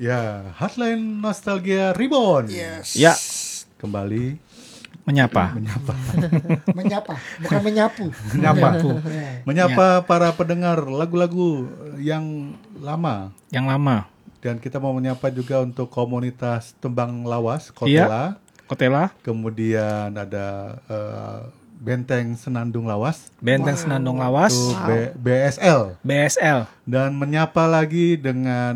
Ya, Hotline Nostalgia Reborn. Yes. Ya, Kembali menyapa. Menyapa, bukan menyapu. Menyapa para pendengar lagu-lagu yang lama. Yang lama. Dan kita mau menyapa juga untuk komunitas Tembang Lawas, Iya. Kotela. Kotela, Kemudian ada Benteng Senandung Lawas. Benteng Senandung Lawas, Itu BSL. BSL. Dan menyapa lagi dengan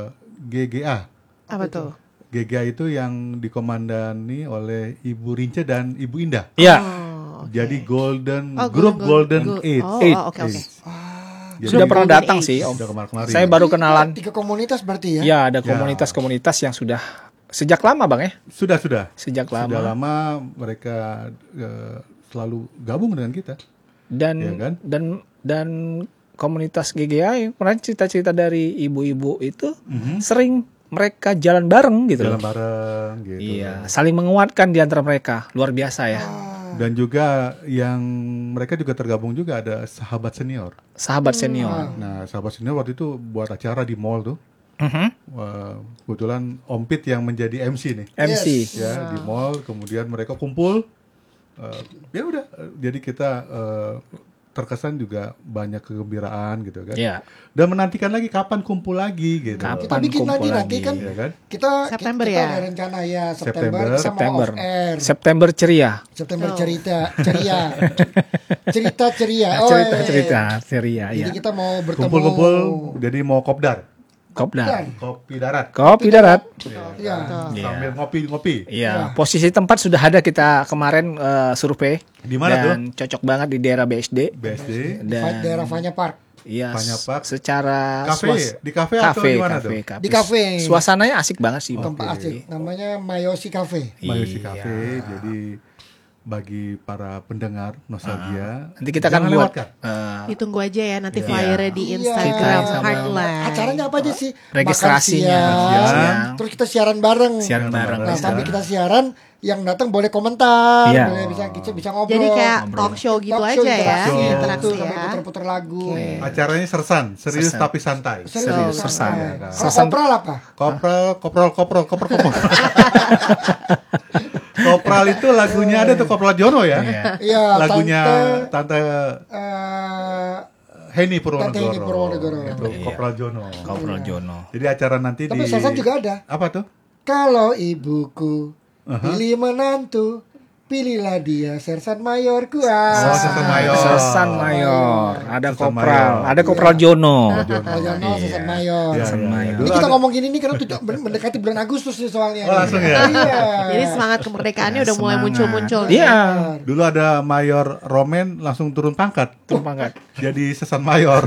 GGA. Apa tuh? GGA itu yang dikomandani oleh Ibu Rince dan Ibu Indah. Iya. Jadi Golden Oh, Grup Golden Gold. Age. Oke. Jadi Sudah pernah Golden datang Age. sih, Om. Sudah kemarin-kemarin. Saya baru kenalan. 3 komunitas berarti ya? Ya, ada komunitas-komunitas yang sudah sejak lama, Bang ya? Sudah. Sejak lama. Sudah lama mereka selalu gabung dengan kita. Dan Ya kan? dan komunitas GGA yang pernah cerita-cerita dari ibu-ibu itu sering mereka jalan bareng gitu Jalan loh. bareng gitu. Iya, saling menguatkan di antara mereka. Luar biasa ya. Dan juga yang mereka juga tergabung juga ada sahabat senior. Sahabat senior. Nah, sahabat senior waktu itu buat acara di mall tuh. Mhm. Wah, kebetulan Om Pit yang menjadi MC nih. MC. Ya, di mall kemudian mereka kumpul. Ya udah, jadi kita terkesan juga banyak kegembiraan gitu kan. Ya. Dan menantikan lagi kapan kumpul lagi gitu. Kapan Kita bikin kumpul nanti lagi? kan Ya kan? kita September kita ya? ada rencana ya September. September kita September. mau off air. September ceria. September Oh. ceria. Cerita ceria. Cerita ceria Jadi ya. kita mau bertemu. Kumpul-kumpul jadi mau kopdar. Kopdar. Kopi darat. Kopi darat. Iya. Sambil ngopi-ngopi. Iya, posisi tempat sudah ada kita kemarin survei. Di mana dan cocok banget di daerah BSD. BSD. Dan Daerah Vanya Park. iya, Vanya Park. secara Kafe, di kafe atau di mana tuh? Di kafe. Suasananya asik banget sih. Bang. Tempat asik. Namanya Mayosi Cafe. Mayosi Iya. Cafe. Jadi bagi para pendengar nostalgia, Nanti kita akan jangan buat lewatkan. Ditunggu aja ya nanti Iya. flyernya di Iya. Instagram Kita sama- Heartland. Acaranya apa aja sih? Registrasinya. Makan siang, Siang. terus kita siaran bareng. Siaran bareng. Nah, sambil kita siaran, yang datang boleh komentar, Iya. boleh bisa ngobrol. Jadi kayak talk show gitu Talk show, aja ya, interaksi, interaksi gitu, sambil ya. puter-puter lagu. Acaranya sersan, serius Sersan. tapi santai. Serius, sersan. Kalau Sersan. kopral apa? Koprol. Kopral itu lagunya ada tuh Kopral Jono ya. Iya, Lagunya Tante eh, Heni Tante Heni Purwonegoro. Purwonegoro. Itu Kopral Jono. Kopral Jono. Jadi acara nanti Tapi di Sersan juga ada. Apa tuh? Kalau ibuku pilih menantu, pilihlah dia Sersan Mayorku. Oh, Sersan Mayor. Sersan Mayor. Ada Sersan Kopral. Mayor. Ada Kopral Jono. Kalau Jono Sersan Mayor. Iya, Sersan iya. Mayor. Ini Dulu kita ada- ngomong gini nih karena mendekati bulan Agustus nih soalnya. Oh, langsung ya? Iya. Jadi semangat kemerdekaannya udah mulai Semangat. muncul-muncul. Iya. Dulu ada Mayor Romen langsung turun pangkat. Turun pangkat. Jadi Sersan Mayor.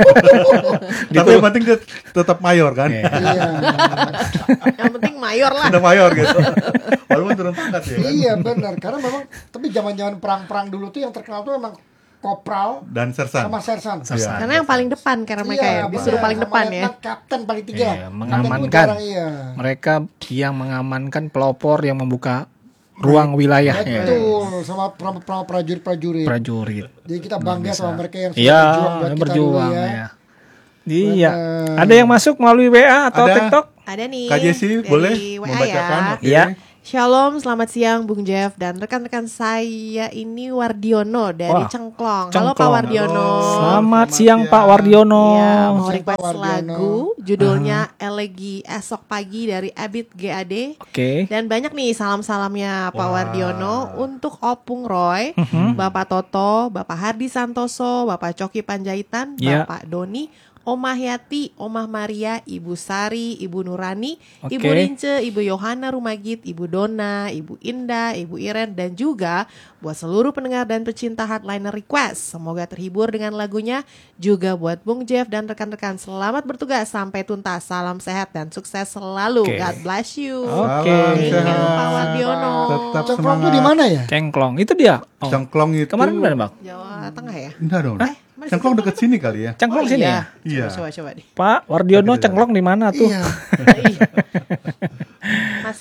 Tapi yang penting dia tetap Mayor kan. Iya. Iya. Yang penting mayor lah. Udah Mayor gitu. Walaupun turun pangkat ya kan. Iya benar. Karena memang tapi zaman-zaman perang-perang dulu tuh yang terkenal tuh memang Kopral Dan Sersan. sama Sersan. Iya. Karena yang paling depan karena mereka ya, disuruh paling depan ya. Kapten paling tinggi lah. Iya, Kapten mengamankan. jarang, iya. Mereka yang mengamankan pelopor yang membuka ruang wilayah ya. Betul, sama prajurit-prajurit. Prajurit. Jadi kita bangga sama mereka yang sudah Iya, berjuang buat kita berjuang dulu ya. ya. Iya. Benar. Ada yang masuk melalui WA atau Ada. TikTok? Ada nih. Kak Jessy dari boleh WA membacakan? ya. Oke. Iya. Shalom, selamat siang Bung Jeff dan rekan-rekan saya ini Wardiono dari Wah, Cengklong. Halo Pak Cengklong. Wardiono. Selamat siang siang. Pak Wardiono. Iya, mau Siang, request Pak Wardiono. lagu judulnya Elegi Esok Pagi dari Abid GAD. Oke. Dan banyak nih salam-salamnya Pak Wah. Wardiono untuk Opung Roy, Bapak Toto, Bapak Hardi Santoso, Bapak Coki Panjaitan, Iya. Bapak Doni, Omah Yati, Omah Maria, Ibu Sari, Ibu Nurani, Oke. Ibu Rince, Ibu Yohana Rumagit, Ibu Dona, Ibu Indah, Ibu Iren, dan juga buat seluruh pendengar dan pecinta Hardliner Request. Semoga terhibur dengan lagunya. Juga buat Bung Jeff dan rekan-rekan selamat bertugas sampai tuntas. Salam sehat dan sukses selalu. Oke. God bless you. Oke. Thank you Sehat. Pak Wardiono. Tetap Cengklong tuh semangat. di mana ya? Cengklong itu dia. Oh. Cengklong itu. Kemarin mana Bang? Jawa Tengah ya? Enggak dong. Mana sih Cengklong deket sini kali ya. Cengklong sini ya. Iya. Coba deh. Pak Wardiono Cengklong di mana tuh? Iya. Masih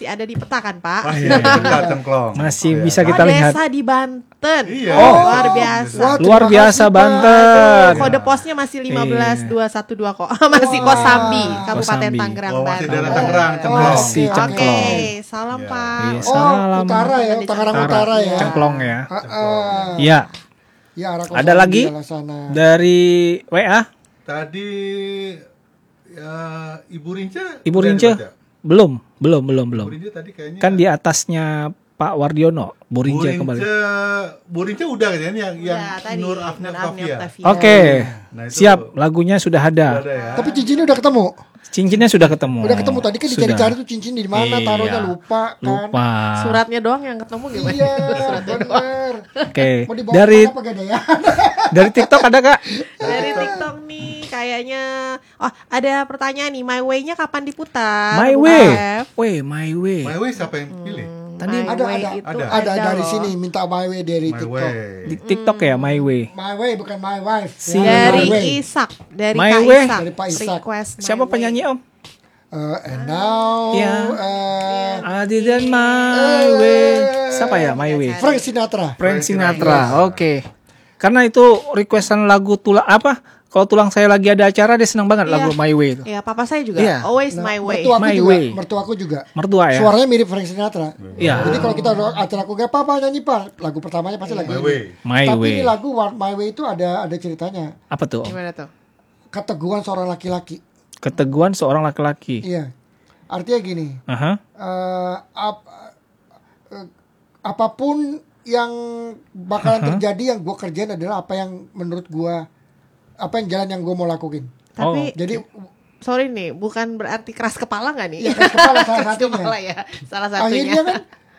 masih ada di peta kan Pak? Masih dekat Cengklong. Masih Oh, iya. bisa kita lihat. Desa di Banten. Iya. Luar biasa. Wah, Luar terima biasa kasih, Pak. Banten. Kode posnya masih 15212 kok. Masih Wah. Kosambi, Kabupaten Kosambi. Tangerang, Oh, masih Banten. daerah Tangerang, Cengklong. Masih Oke, Cengklong. Oke, salam Iya. Pak. Iya. Oh, Salam. utara ya, Tangerang Utara ya. Cengklong ya. Iya. Iya. Ya, arah Ada Kosambi, lagi arah sana. dari WA? Tadi Ibu Rinca. Ibu udah Rince? dibaca? Belum. Ibu Rinca tadi kayaknya. Kan di atasnya Pak Wardiono, Bu Rince kembali. Bu Rinca udah kan yang Udah, tadi, Nur Afnia Nur Afnia Octavia. Octavia. Oke. Nah, itu Siap, lagunya sudah ada. ada ya. Tapi cincinnya udah ketemu. Cincinnya sudah ketemu. Udah ketemu tadi kan Sudah. dicari-cari tuh cincin di mana, Iya. taruhnya lupa kan. Lupa. Suratnya doang yang ketemu gimana? Iya, bener. Oke. Mau dibawa Dari kemana apa gak ada ya? dari TikTok ada Kak? Dari TikTok nih kayaknya. Oh, ada pertanyaan nih. My Way-nya kapan diputar? My Bu Way. F? My Way. My Way siapa yang pilih? Tadi My Ada, Way ada. itu Ada dari loh. sini minta my way dari My TikTok. Way. di TikTok ya My Way. My way bukan my wife. Si- Ya, Dari my way. Isak, dari My Kak Way. Isak. Dari Pak Isak. Request My Siapa Way. penyanyi Om? And now Iya. I didn't my way. Siapa ya My Way? Frank Sinatra. Frank Sinatra. Oke. Karena itu requestan lagu tulang apa? Kalau tulang saya lagi ada acara dia senang banget Iya. lagu My Way itu. Ya, papa saya juga. Iya. Always My Way. My Way. Mertuaku juga. Mertua ya. Suaranya mirip Frank Sinatra. Iya. Jadi kalau kita acara aku gak apa nyanyi Pak, lagu pertamanya pasti lagu My ini. Way. My Tapi Way. ini lagu My Way itu ada ceritanya. Apa tuh? Om? Gimana tuh? Keteguhan seorang laki-laki. Keteguhan seorang laki-laki. Iya. Artinya gini, Aha. apapun yang bakalan terjadi yang gue kerjain adalah apa yang menurut gue, apa yang jalan yang gue mau lakuin. Tapi Jadi sorry nih, bukan berarti keras kepala nggak nih? ya keras kepala salah Keras satunya. kepala ya, salah satunya. Akhirnya kan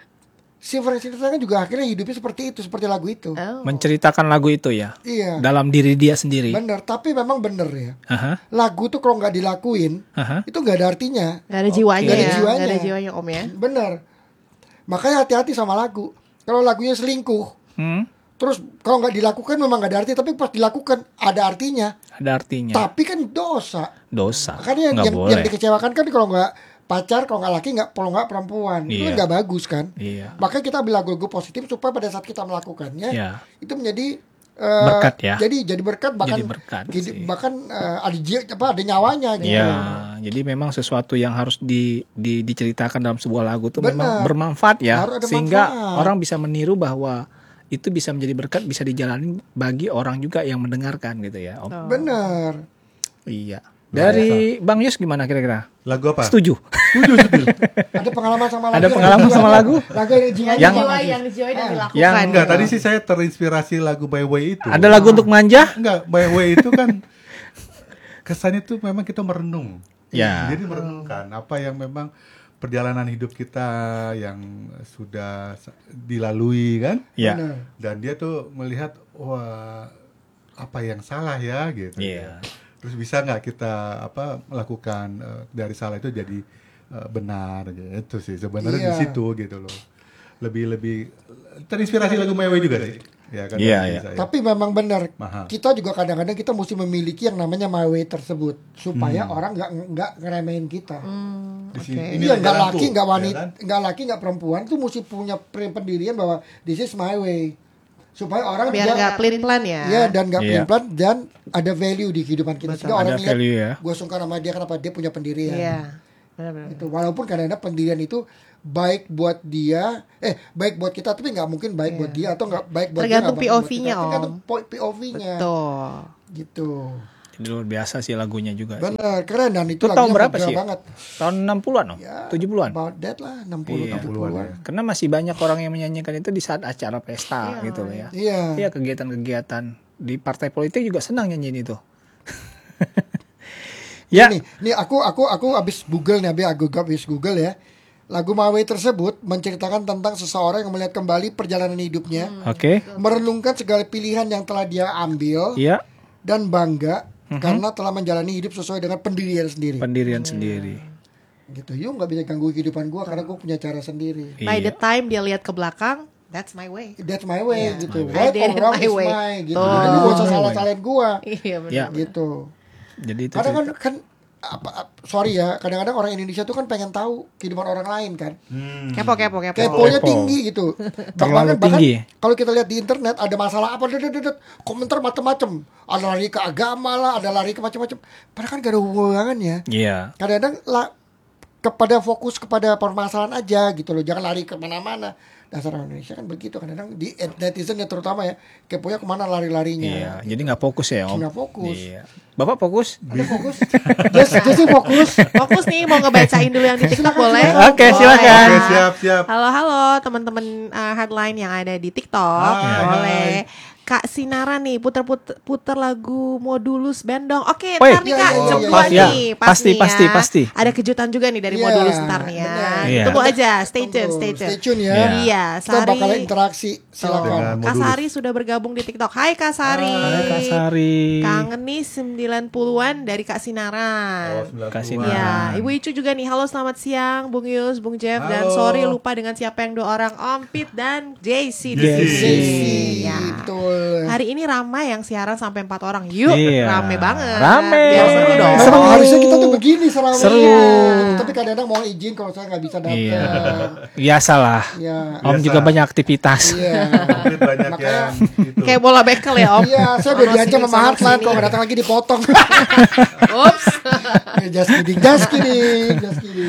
si Frank Sinatra kan juga akhirnya hidupnya seperti itu, seperti lagu itu. Oh. Menceritakan lagu itu ya. Iya. Dalam diri dia sendiri. Bener, tapi memang bener ya. Aha. Lagu tuh kalau nggak dilakuin, Aha. itu nggak ada artinya. Gak ada jiwanya Nggak ada ya, jiwanya. nggak ada jiwanya Om ya. Bener. Makanya hati-hati sama lagu. Kalau lagunya selingkuh, terus kalau nggak dilakukan memang nggak ada arti, tapi pas dilakukan ada artinya. Ada artinya. Tapi kan dosa. Dosa. Makanya Nggak yang boleh. dikecewakan kan kalau nggak pacar, kalau nggak laki, kalau nggak perempuan, itu kan Iya. nggak bagus kan. Iya. Makanya kita ambil lagu-lagu positif supaya pada saat kita melakukannya Iya. itu menjadi Berkat ya. Jadi berkat bahkan Jadi berkat sih. bahkan ada nyawanya gitu. Iya, jadi memang sesuatu yang harus diceritakan dalam sebuah lagu itu Benar. memang bermanfaat ya, Harus ada sehingga manfaat. orang bisa meniru bahwa itu bisa menjadi berkat, bisa dijalani bagi orang juga yang mendengarkan gitu ya, Om. Bener. Iya. Dari Bang Yus gimana kira-kira? Lagu apa? Setuju? Ada pengalaman sama lagu. Ada pengalaman sama lagu? Lagu yang jiwanya Yang- sama sih. yang dijiwai dan dilakukan. Yang- Enggak, tadi sih saya terinspirasi lagu My Way itu. Ada lagu untuk manja? Enggak, My Way itu kan kesannya tuh memang kita merenung. Ya. Jadi merenungkan apa yang memang perjalanan hidup kita yang sudah dilalui kan. Ya. Bener. Dan dia tuh melihat wah apa yang salah ya gitu. Iya. Terus bisa nggak kita melakukan dari salah itu jadi benar gitu sih sebenarnya Iya. di situ gitu loh. Lebih terinspirasi lagu My Way juga sih. Ya kan. Iya, dari iya. saya. Tapi memang benar. Mahal. Kita juga kadang-kadang kita mesti memiliki yang namanya my way tersebut supaya orang nggak ngeremehin kita. Di sini- Iya, inilah nggak jalanku, laki, nggak ya wanita, kan? nggak laki, nggak perempuan tuh mesti punya pendirian bahwa this is my way. Supaya orang Biar juga- nggak pelin-pelan ya. Iya, dan nggak Iya. pelin-pelan dan ada value di kehidupan kita. Sehingga orang Ada lihat, value ya. gue sungkan sama dia kenapa dia punya pendirian. Iya. Benar-benar. Itu walaupun kadang-kadang pendirian itu baik buat dia, baik buat kita, tapi nggak mungkin baik buat dia atau nggak baik buat Tergantung dia. nggak baik buat POV-nya, kita. Tergantung Om. POV-nya. Betul. Gitu. Jadi luar biasa sih lagunya juga. Sih. Benar, keren dan itu Itu tahun lagunya berapa megah sih? banget. Tahun 60-an, Om? Ya, 70-an? About that lah, 60 Iya. 70-an. Karena masih banyak orang yang menyanyikan itu di saat acara pesta gitu loh ya. Iya. Iya, kegiatan-kegiatan di partai politik juga senang nyanyiin itu. Ya, Nih aku habis Google nih, habis Google ya. Lagu My Way tersebut menceritakan tentang seseorang yang melihat kembali perjalanan hidupnya, oke. merenungkan segala pilihan yang telah dia ambil Iya, dan bangga karena telah menjalani hidup sesuai dengan pendirian sendiri. pendirian sendiri. Gitu. Yuk nggak bisa ganggu kehidupan gua karena gua punya cara sendiri. By the Iya. time dia lihat ke belakang, that's my way. That's my way gitu. I Right did or it wrong my is way. my gitu. Tuh. Jadi gak usah salah-salahin gua Iya benar. Ya, gitu. jadi itu Kadang cerita. kan sorry ya, kadang-kadang orang Indonesia tuh kan pengen tahu kehidupan orang lain kan. Kepo. Keponya tinggi gitu. Terlalu Bahkan tinggi. kalau kita lihat di internet ada masalah apa, komentar macam-macam. Ada lari ke agama lah, ada lari ke macam-macam. Padahal kan gak ada hubungannya. Iya. Kadang-kadang kepada fokus kepada permasalahan aja gitu loh, jangan lari kemana-mana. Dasar orang Indonesia kan begitu, kadang-kadang di netizen ya terutama ya, keponya kemana lari-larinya. Iya, jadi nggak fokus ya Om. Nggak fokus. Iya. Bapak fokus? Ada fokus. Jesse fokus. Fokus nih, mau ngebacain dulu yang di TikTok boleh? Oke, silakan. Oke, siap. Halo teman-teman headline yang ada di TikTok, boleh. Kak Sinara nih puter lagu Modulus Band dong. Oke, Woi. ntar nih Kak, Iya, jam iya, 2 iya. nih. Pasti, nih pasti, ya. pasti. Ada kejutan juga nih dari Iya, Modulus ntar nih ya. benar. Iya. Tunggu aja, stay tune. Stay tune ya. Iya, Kita bakal Sari. interaksi. Silakan. Dengan Kak Modulus. Sari sudah bergabung di TikTok. Hai Kak Sari. Hai Kak Sari. Kangen nih 90-an dari Kak Sinara. Kasih Ya, Ibu Icu juga nih. Halo, selamat siang Bung Yus, Bung Jeff, dan Halo. sorry lupa dengan siapa yang 2 orang, Om Pit dan JC. Sesi. Ya. Betul. Hari ini ramai yang siaran sampai 4 orang. Yuk, Iya. rame banget. Rame. Biar seru dong. Memang Seru. harusnya kita tuh begini seramai. Seru. Tapi kadang-kadang mau izin kalau saya nggak bisa datang. Iya. Biasalah. Iya. Om Biasa. juga banyak aktivitas. Iya. Mungkin banyak Makanya- yang itu. Kayak bola bekel ya Om. Iya, saya udah Sono diancam sini, sama sono Heartland sini. kalau nggak datang lagi dipotong. Ups. Just kidding.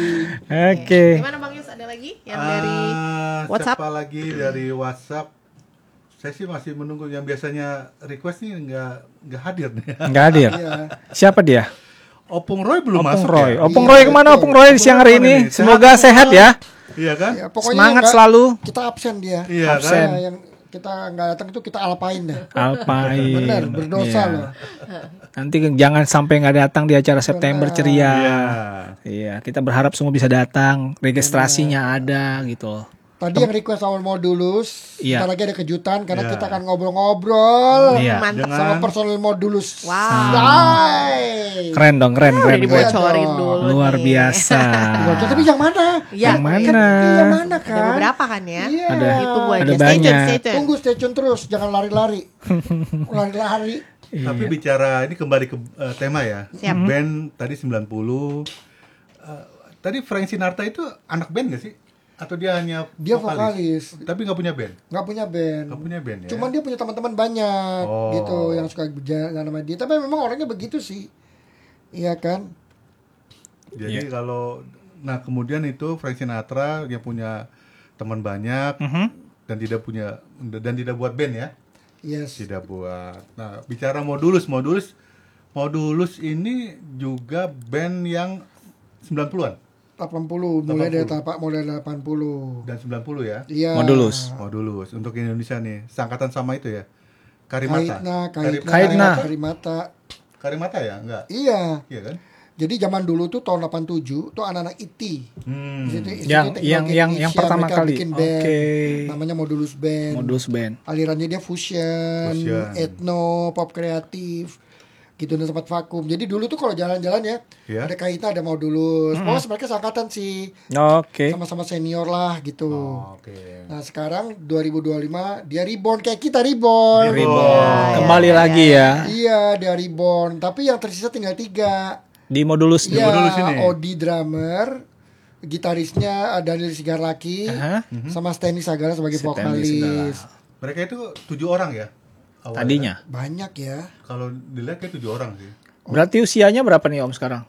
Oke. Gimana Bang Yus, ada lagi yang dari WhatsApp? Siapa lagi dari WhatsApp? Saya sih masih menunggu yang biasanya request nih nggak hadir nih. Enggak hadir. Iya. Siapa dia? Opung Roy belum Opung masuk Roy. ya? Opung Iya, Roy kemana betul. Opung Roy siang hari Opung Roy ini? ini. Semoga Sehat. sehat ya. Iya kan? Ya, pokoknya Semangat nggak- selalu. Kita absen dia. Iya Absen. kan? Nah, yang kita nggak datang itu kita alpain dah. Alpain. Benar, berdosa Iya. loh. Nanti jangan sampai nggak datang di acara September Benar. ceria. Iya. Iya, kita berharap semua bisa datang. Registrasinya ada gitu. Tadi yang request awal Modulus, Iya. ntar lagi ada kejutan karena Iya. kita akan ngobrol Iya. Mantap. sama personil Modulus. Wow. Hai. Keren dong, keren, Udah keren. dibocorin Iya dong. dulu Luar nih. biasa. Bocor, tapi yang mana? Ya, Yang mana? Kan, yang mana Ada kan? beberapa kan ya. Iya. Ada. Tunggu aja. Ada Stay tune, banyak. stay tune. Tunggu, stay tune terus, jangan lari-lari. Lari-lari. Tapi bicara ini kembali ke tema ya. Siap. Band tadi 90. Tadi Frank Sinatra itu anak band gak sih? Atau dia hanya Dia vokalis. Tapi nggak punya band. Nggak punya band. Nggak punya band ya. Cuman dia punya teman-teman banyak Oh. gitu yang suka jalan sama dia. Tapi memang orangnya begitu sih. Iya kan? Jadi kalau nah kemudian itu Frank Sinatra yang punya teman banyak dan tidak buat band ya. Yes. Tidak buat. Nah, bicara Modulus ini juga band yang 90-an 80 mulai dari tapak mulai 80. dan 90 ya. Iya. Modulus. Modulus untuk Indonesia nih. Sangkatan sama itu ya. Karimata. Kaitna. Karimata ya? Enggak. Iya. Iya kan? Jadi zaman dulu tuh tahun 87 tuh anak-anak IT. Hmm. Di situ Yang Indonesia, pertama mereka kali. bikin band. Oke. Namanya Modulus Band. Modus band. Alirannya dia fusion, etno, pop kreatif, gitu dan sempat vakum. Jadi dulu tuh kalau jalan-jalan ya, Iya. ada Kaita, ada Modulus. Pokoknya mereka seangkatan sih, Oke. sama-sama senior lah gitu. Oh, oke. Nah sekarang 2025 dia reborn kayak kita reborn. Reborn. Kembali lagi ya. Iya dia reborn. Tapi yang tersisa tinggal 3. Di Modulus. Iya, Modulus ini. Odi drummer, gitarisnya Daniel Sigarlaki, Hah? sama Stanley Sagala sebagai Stanley vokalis. Mereka itu 7 orang ya? Awalnya. Tadinya. Banyak ya. Kalau dilihat kayak 7 orang sih. Berarti usianya berapa nih Om sekarang?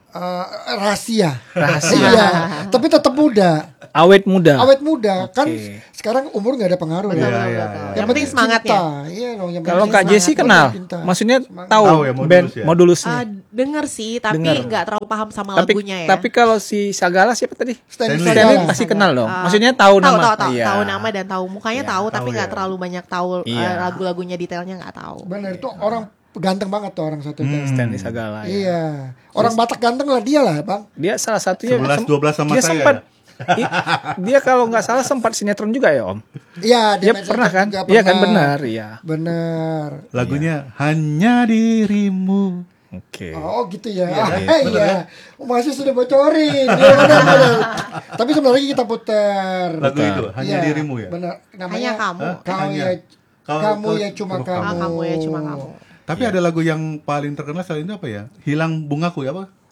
Rahasia. Rahasia. Iya, tapi tetap muda. Awet muda. Awet muda. Kan Oke. sekarang umur nggak ada pengaruh Betul, ya. betul, iya, betul. iya. Yang penting semangatnya. cinta. Iya dong, yang Kalau penting Kak Jessie semangat. kenal, Cinta. maksudnya Semangat. tahu Tahu ya, Modulus band ya? Modulusnya. Denger sih, tapi Denger. nggak terlalu paham sama Tapi lagunya ya. tapi kalau si Sagala siapa tadi? Stanley Stanley Stanley Sagala. pasti kenal dong. Ah, Maksudnya tahu nama. tahu, Iya. tahu nama dan tahu mukanya tahu, tapi tahu nggak ya. terlalu banyak tahu Iya. lagu-lagunya detailnya nggak tahu. Benar itu orang ganteng banget tuh orang satu. Stanley Sagala. Ya. Iya. Orang Batak ganteng lah dia lah, Bang. Dia salah satunya 11-12 sama dia saya sempat ya? dia kalau nggak salah sempat sinetron juga ya Om. Iya, Dia main pernah sinetron kan? juga Iya kan pernah. benar, iya. Benar. Lagunya Hanya Dirimu. Oke. Oh gitu ya. Iya, Iya. bener Masih sudah bocorin. Iya, benar. Tapi sebentar lagi kita putar. Lagu itu Hanya Iya, Dirimu ya. Benar. Hanya kamu. Kau Hanya. ya kamu ya cuma Kamu. kamu. Kamu ya cuma kamu. Tapi ada lagu yang paling terkenal selain itu apa ya? Hilang Bungaku ya apa?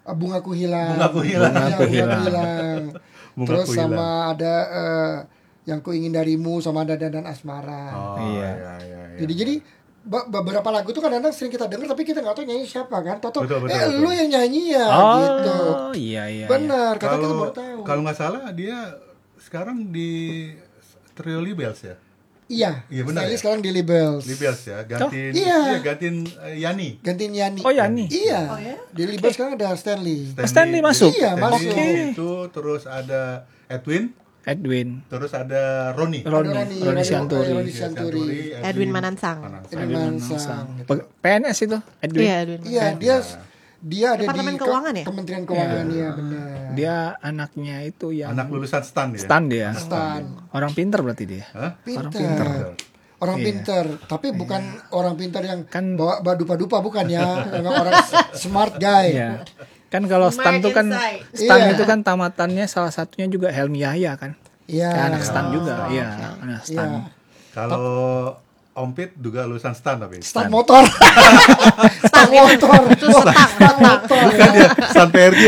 Bungaku Hilang. Bungaku Hilang. Iya, Bungaku Hilang. Bungaku Terus Hilang. sama ada Yang Ku Ingin Darimu sama ada Dandan Asmara. Oh, Iya. iya. Jadi beberapa lagu tuh kadang-kadang sering kita dengar tapi kita nggak tahu nyanyi siapa kan. Toto, Betul. lu yang nyanyi ya Oh, gitu. iya. Benar, kata kita Kalau baru tahu. kalau nggak salah dia sekarang di Trio Libels ya. Iya, benar Stanley ya? sekarang di Libels. Libels ya, gantiin Iya. gantiin Yani. Gantiin Yani. Oh, Yani. Iya. Oh, ya? Di Libels sekarang ada Stanley. Stanley masuk? Iya, masuk. Oke. Itu terus ada Edwin, Terus ada Roni. Roni Sianturi. Roni Sianturi. Edwin Manansang. Edwin Mansang. PNS itu Edwin. Iya, Edwin. Iya, dia ada Departemen di Keuangan ya? Kementerian Keuangan ya, benar. Dia anaknya itu yang Anak lulusan STAN ya. stan dia. Stan. Orang pinter berarti dia. Hah? Pinter. Orang pinter, tapi bukan orang pinter yang Kan- bawa badupa-dupa bukan ya. Memang orang smart guy. Iya. Kan kalau stan itu kan Insight. stan Iya. itu kan tamatannya salah satunya juga Helmi Yahya kan. Iya. Kan anak stan juga. Iya, anak stan. Iya. Kalau Om Pit juga lulusan STAN tapi. Stan motor. Stan motor. Itu setang. Bukan ya, STAN PRJ.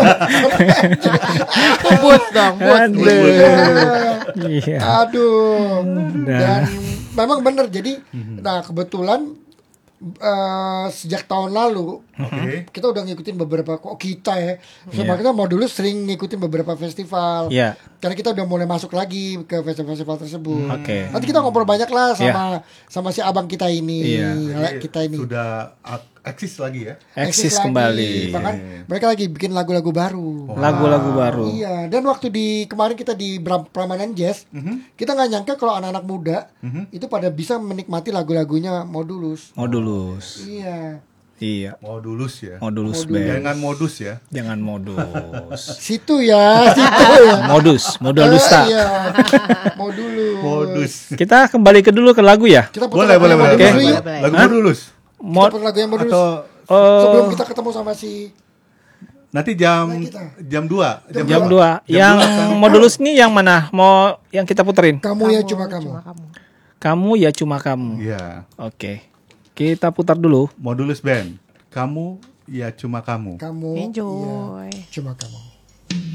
Itu booth dong, booth. Iya. Aduh. Nah. Dan memang benar. Jadi, nah kebetulan sejak tahun lalu Oke. kita udah ngikutin beberapa sama kita mau dulu sering ngikutin beberapa festival. Iya. Karena kita udah mulai masuk lagi ke festival-festival tersebut. Oke. Nanti kita ngobrol banyak lah sama si abang kita ini, Iya. Jadi kita ini. sudah eksis lagi ya. Eksis lagi. kembali. Bahkan mereka lagi bikin lagu-lagu baru. Lagu-lagu baru. Iya, dan waktu kemarin kita di Prambanan Jazz, kita nggak nyangka kalau anak-anak muda itu pada bisa menikmati lagu-lagunya Modulus. Modulus. Iya. Iya. Modulus ya. Modulus band. Jangan modus ya. Jangan modus. Situ ya. Modus, modal dusta. Iya. Modulus. Modus. Kita kembali dulu ke lagu ya. Kita putar Boleh. lagu yang Oke. Modulus yuk. Lagu modulus. Kita putar lagu yang Modulus. Atau Sebelum kita ketemu sama si nanti jam kita. jam 2. Jam 2. Yang modulus ini yang mana? Mau yang kita puterin? Kamu ya cuma kamu. Kamu ya cuma kamu. Iya. Oke. Kita putar dulu. Modulus Band. Kamu ya cuma kamu. Kamu Enjoy. ya, cuma kamu.